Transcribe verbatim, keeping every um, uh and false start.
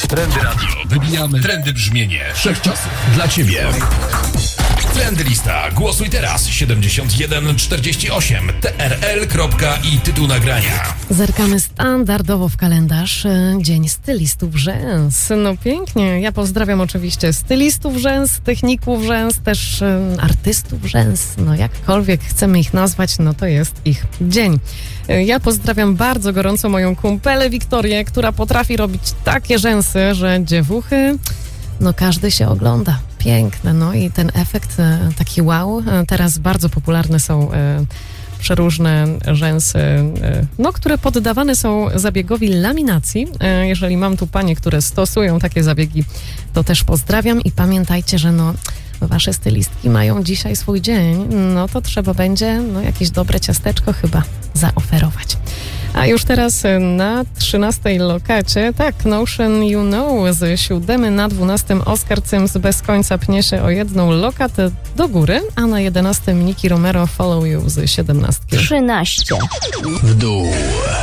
Trendy Radio. Wybijamy trendy brzmienie wszechczasów dla Ciebie. Trendy lista. Głosuj teraz. siedemdziesiąt jeden czterdzieści osiem T R L. I tytuł nagrania. Zerkamy standardowo w kalendarz. Dzień stylistów rzęs. No pięknie. Ja pozdrawiam oczywiście stylistów rzęs, techników rzęs, też artystów rzęs. No jakkolwiek chcemy ich nazwać, no to jest ich dzień. Ja pozdrawiam bardzo gorąco moją kumpelę Wiktorię, która potrafi robić takie rzęsy, że dziewuchy, no każdy się ogląda. Piękne, no i ten efekt taki wow. Teraz bardzo popularne są e, przeróżne rzęsy, e, no, które poddawane są zabiegowi laminacji. E, jeżeli mam tu panie, które stosują takie zabiegi, to też pozdrawiam i pamiętajcie, że no wasze stylistki mają dzisiaj swój dzień, no to trzeba będzie no, jakieś dobre ciasteczko chyba zaoferować. A już teraz na trzynastej lokacie, tak, Notion You Know z siódemy na dwunastym Oscar Sims bez końca pnie się o jedną lokatę do góry, a na jedenastym Nicky Romero Follow You z siedemnastki. trzynaście w dół.